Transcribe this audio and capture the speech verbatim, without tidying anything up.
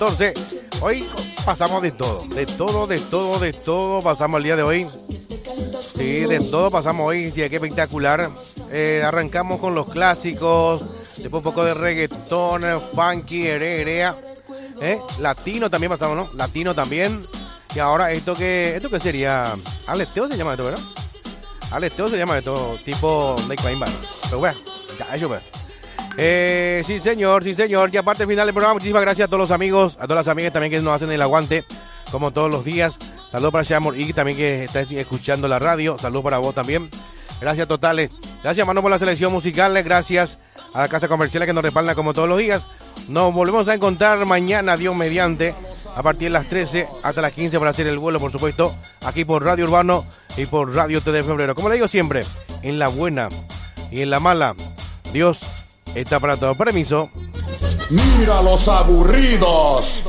catorce. Hoy pasamos de todo, de todo, de todo, de todo pasamos el día de hoy. Sí, de todo pasamos hoy, sí, qué espectacular. Eh, arrancamos con los clásicos, después un poco de reggaetón, funky, herea, eh, latino también pasamos, ¿no? Latino también. Y ahora esto que, esto que sería, aleteo se llama esto, ¿verdad? Aleteo se llama esto, tipo de Climb. Pero bueno, ya, eso pues. Eh, sí señor, sí señor, y aparte final del programa, muchísimas gracias a todos los amigos, a todas las amigas también que nos hacen el aguante, como todos los días. Saludos para Shamor y también que está escuchando la radio, saludos para vos también. Gracias totales, gracias mano por la selección musical, gracias a la casa comercial que nos respalda como todos los días. Nos volvemos a encontrar mañana, Dios mediante, a partir de las trece hasta las quince para hacer el vuelo, por supuesto, aquí por Radio Urbano y por Radio T de Febrero. Como le digo siempre, en la buena y en la mala, Dios está para todo. Permiso. Mira los aburridos.